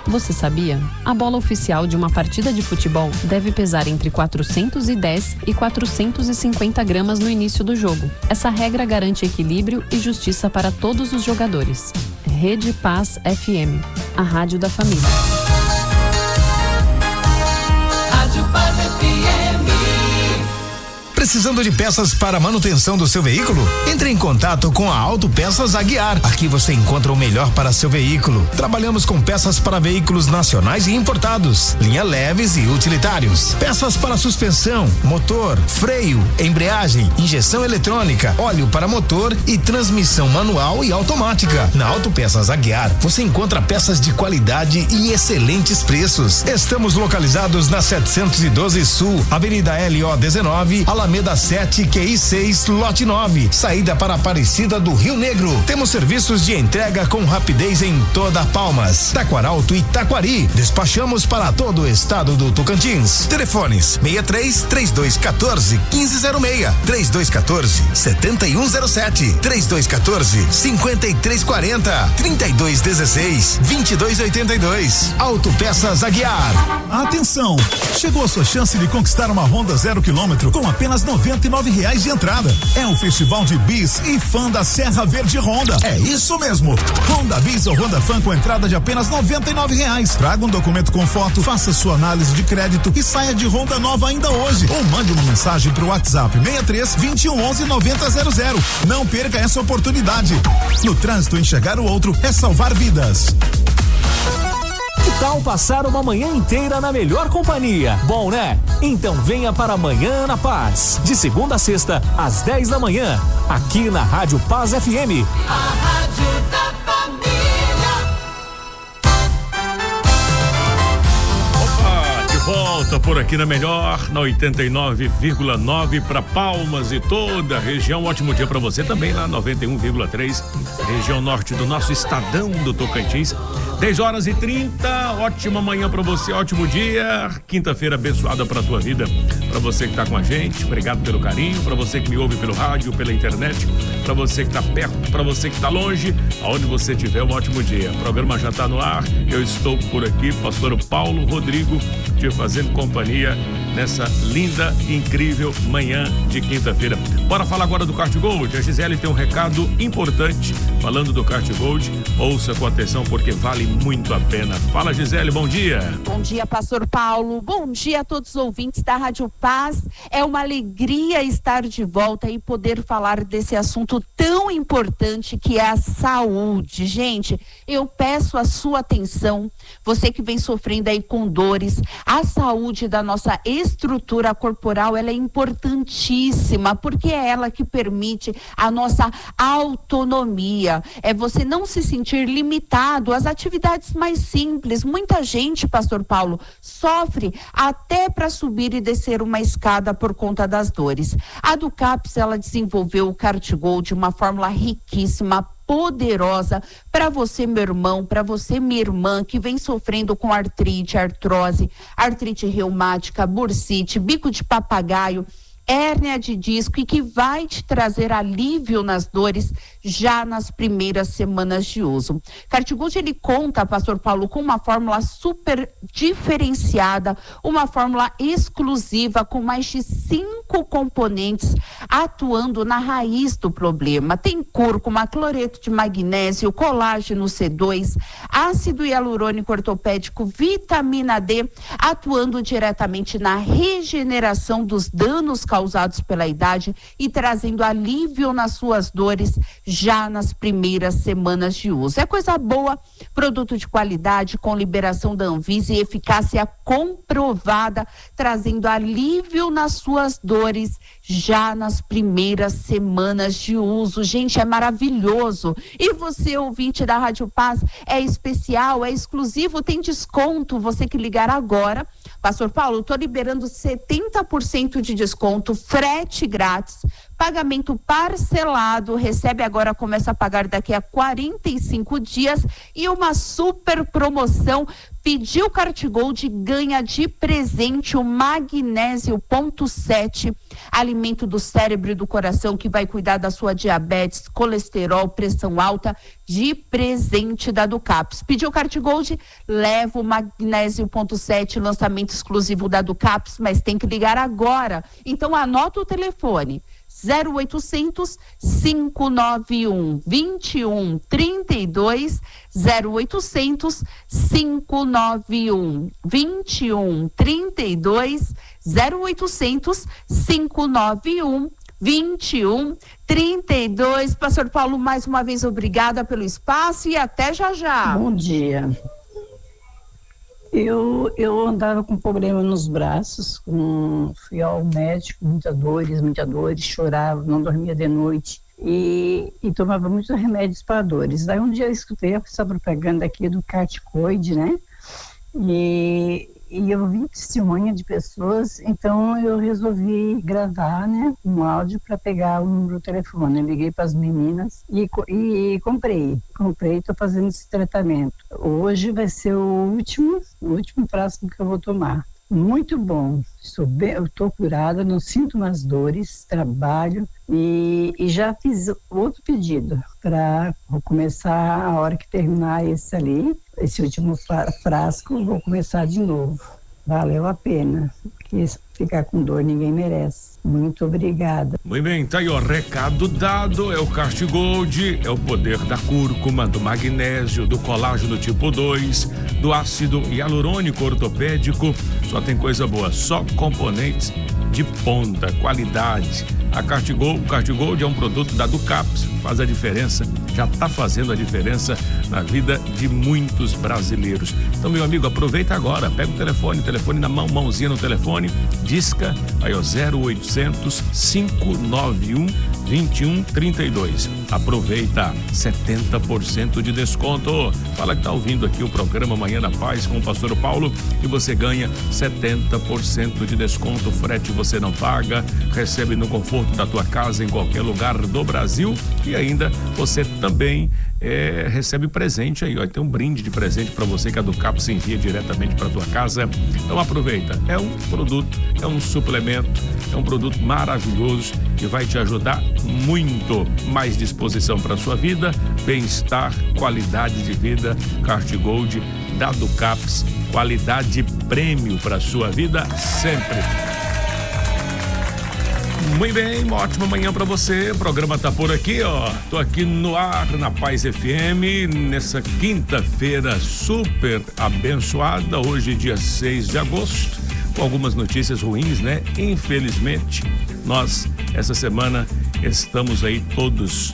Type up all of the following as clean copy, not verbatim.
Você sabia? A bola oficial de uma partida de futebol deve pesar entre 410 e 450 gramas no início do jogo. Essa regra garante equilíbrio e justiça para todos os jogadores. Rede Paz FM, a rádio da família. Rádio Paz FM. Precisando de peças para a manutenção do seu veículo? Entre em contato com a Autopeças Aguiar. Aqui você encontra o melhor para seu veículo. Trabalhamos com peças para veículos nacionais e importados, linha leves e utilitários, peças para suspensão, motor, freio, embreagem, injeção eletrônica, óleo para motor e transmissão manual e automática. Na Autopeças Aguiar você encontra peças de qualidade e excelentes preços. Estamos localizados na 712 Sul, Avenida LO 19, Alameda 7, QI 6, lote 9, saída para Aparecida do Rio Negro. Temos serviços de entrega com rapidez em toda Palmas, Taquaralto e Taquari. Despachamos para todo o estado do Tocantins. Telefones 63 3214 1506, 3214 7107, 3214 5340, 3216 2282. Autopeças Aguiar. Atenção! Chegou a sua chance de conquistar uma Honda 0 km com apenas R$99 de entrada. É o Festival de Bis e Fã da Serra Verde Honda. É isso mesmo. Honda Bis ou Honda Fã com entrada de apenas R$99. Traga um documento com foto, faça sua análise de crédito e saia de Honda nova ainda hoje. Ou mande uma mensagem pro WhatsApp 63 2111 9000. Não perca essa oportunidade. No trânsito, enxergar o outro é salvar vidas. Que tal passar uma manhã inteira na melhor companhia? Bom, né? Então venha para Manhã na Paz, de segunda a sexta, às 10 da manhã, aqui na Rádio Paz FM. A rádio da família. Opa, de volta por aqui na melhor, na 89,9 para Palmas e toda a região. Ótimo dia para você também lá 91,3, região norte do nosso estadão do Tocantins. 10h30, ótima manhã pra você, ótimo dia, quinta-feira abençoada pra tua vida, pra você que tá com a gente, obrigado pelo carinho, pra você que me ouve pelo rádio, pela internet, pra você que tá perto, pra você que tá longe, aonde você estiver, um ótimo dia. O programa já tá no ar, eu estou por aqui, pastor Paulo Rodrigo, te fazendo companhia nessa linda e incrível manhã de quinta-feira. Bora falar agora do Kart Gold. A Gisele tem um recado importante falando do Kart Gold. Ouça com atenção porque vale muito a pena. Fala, Gisele, bom dia. Bom dia, pastor Paulo. Bom dia a todos os ouvintes da Rádio Paz. É uma alegria estar de volta e poder falar desse assunto tão importante que é a saúde. Gente, eu peço a sua atenção, você que vem sofrendo aí com dores, a saúde da nossa estrutura corporal, ela é importantíssima, porque é ela que permite a nossa autonomia, é você não se sentir limitado às atividades mais simples. Muita gente, pastor Paulo, sofre até para subir e descer uma escada por conta das dores. A Ducaps, ela desenvolveu o Kart Gold, uma fórmula riquíssima, poderosa para você, meu irmão, para você, minha irmã, que vem sofrendo com artrite, artrose, artrite reumática, bursite, bico de papagaio, hérnia de disco, e que vai te trazer alívio nas dores já nas primeiras semanas de uso. Kart Gold, ele conta, pastor Paulo, com uma fórmula super diferenciada, uma fórmula exclusiva com mais de 5 componentes atuando na raiz do problema. Tem cúrcuma, cloreto de magnésio, colágeno C2, ácido hialurônico ortopédico, vitamina D, atuando diretamente na regeneração dos danos causados pela idade e trazendo alívio nas suas dores já nas primeiras semanas de uso. É coisa boa, produto de qualidade com liberação da Anvisa e eficácia comprovada, trazendo alívio nas suas dores já nas primeiras semanas de uso. Gente, é maravilhoso. E você, ouvinte da Rádio Paz, é especial, é exclusivo, tem desconto. Você que ligar agora, pastor Paulo, estou liberando 70% de desconto, frete grátis pagamento parcelado, recebe agora, começa a pagar daqui a 45 dias e uma super promoção. Pediu Cartigold, ganha de presente o Magnésio.7, alimento do cérebro e do coração que vai cuidar da sua diabetes, colesterol, pressão alta, de presente da Ducaps. Pediu Cartigold, leva o Magnésio.7, lançamento exclusivo da Ducaps, mas tem que ligar agora. Então anota o telefone. 0800 591 2132, 0800 591 2132, 0800 591 2132. Pastor Paulo, mais uma vez obrigada pelo espaço e até já já. Bom dia. Eu andava com problema nos braços, fui ao médico, muitas dores, chorava, não dormia de noite e tomava muitos remédios para dores. Daí um dia eu escutei essa propaganda aqui do Cartigold, né? E eu vi testemunha de pessoas, então eu resolvi gravar, né, um áudio para pegar o número do telefone. Eu liguei para as meninas e comprei, estou fazendo esse tratamento. Hoje vai ser o último frasco que eu vou tomar. Muito bom, eu estou curada, não sinto mais dores, trabalho e já fiz outro pedido para começar a hora que terminar esse último frasco, vou começar de novo. Valeu a pena, porque ficar com dor ninguém merece. Muito obrigada. Muito bem, tá aí o recado dado, é o Cartigold, é o poder da cúrcuma, do magnésio, do colágeno tipo 2, do ácido hialurônico ortopédico, só tem coisa boa, só componentes de ponta, qualidade. O Cartigold é um produto da Ducaps, faz a diferença, já está fazendo a diferença na vida de muitos brasileiros. Então, meu amigo, aproveita agora, pega o telefone na mão, mãozinha no telefone, disca, aí ó, 0800 591 2132. Aproveita, 70% de desconto. Fala que tá ouvindo aqui o programa Manhã na Paz com o pastor Paulo e você ganha 70% de desconto. Frete você não paga, recebe no conforto da tua casa em qualquer lugar do Brasil e ainda você também recebe presente aí, ó, tem um brinde de presente para você que a Ducaps envia diretamente para tua casa. Então aproveita, é um produto, é um suplemento, é um produto maravilhoso que vai te ajudar muito. Mais disposição para sua vida, bem-estar, qualidade de vida. Cartigold da Ducaps, qualidade prêmio para sua vida sempre. Muito bem, uma ótima manhã para você. O programa tá por aqui, ó. Tô aqui no ar na Paz FM nessa quinta-feira super abençoada, hoje dia 6 de agosto, com algumas notícias ruins, né? Infelizmente, nós essa semana estamos aí todos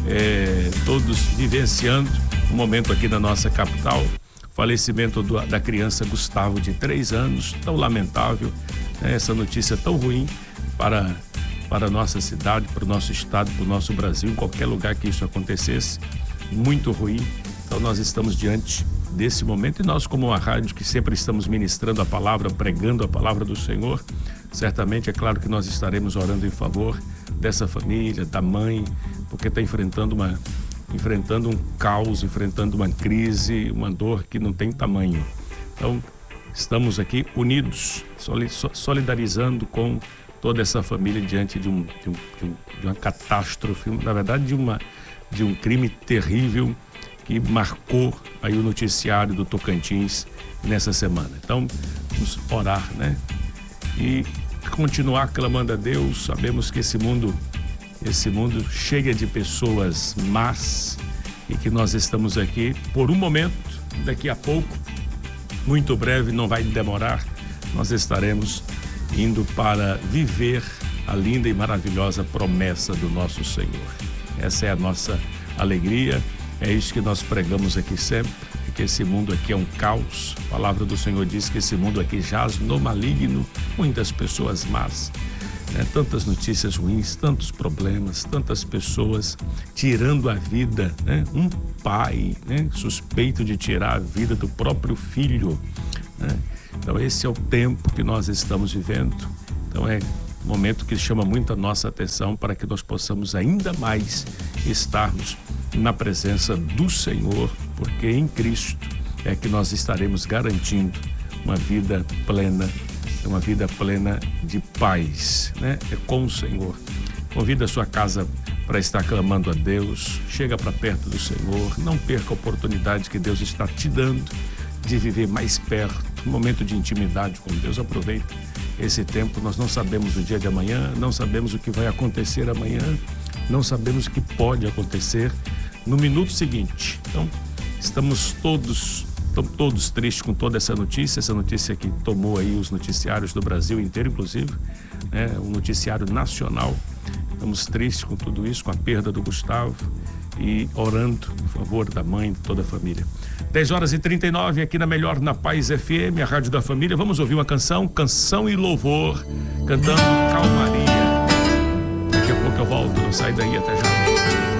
vivenciando um momento aqui na nossa capital, falecimento da criança Gustavo de 3 anos, tão lamentável, né? Essa notícia tão ruim para a nossa cidade, para o nosso estado, para o nosso Brasil, em qualquer lugar que isso acontecesse, muito ruim. Então nós estamos diante desse momento e nós, como uma rádio que sempre estamos ministrando a palavra, pregando a palavra do Senhor, certamente é claro que nós estaremos orando em favor dessa família, da mãe, porque está enfrentando um caos, enfrentando uma crise, uma dor que não tem tamanho. Então estamos aqui unidos, solidarizando com toda essa família diante de uma catástrofe, na verdade de um crime terrível que marcou aí o noticiário do Tocantins nessa semana. Então, vamos orar, né? E continuar clamando a Deus. Sabemos que esse mundo cheio de pessoas más e que nós estamos aqui por um momento, daqui a pouco, muito breve, não vai demorar, nós estaremos indo para viver a linda e maravilhosa promessa do nosso Senhor. Essa é a nossa alegria, é isso que nós pregamos aqui sempre, que esse mundo aqui é um caos. A palavra do Senhor diz que esse mundo aqui jaz no maligno, muitas pessoas más, né? Tantas notícias ruins, tantos problemas, tantas pessoas tirando a vida, né? Um pai, né? Suspeito de tirar a vida do próprio filho, né? Então esse é o tempo que nós estamos vivendo. Então é momento que chama muito a nossa atenção para que nós possamos ainda mais estarmos na presença do Senhor, porque em Cristo é que nós estaremos garantindo uma vida plena de paz, né? É com o Senhor. Convida a sua casa para estar clamando a Deus, chega para perto do Senhor, não perca a oportunidade que Deus está te dando de viver mais perto, um momento de intimidade com Deus. Aproveita esse tempo, nós não sabemos o dia de amanhã, não sabemos o que vai acontecer amanhã, não sabemos o que pode acontecer no minuto seguinte. Então, estamos todos tristes com toda essa notícia que tomou aí os noticiários do Brasil inteiro, inclusive, né? Um noticiário nacional. Estamos tristes com tudo isso, com a perda do Gustavo e orando em favor da mãe e de toda a família. 10h39 aqui na Melhor, na Paz FM, a Rádio da Família. Vamos ouvir uma canção e louvor, cantando Calmaria. Daqui a pouco eu volto, não sai daí, até já.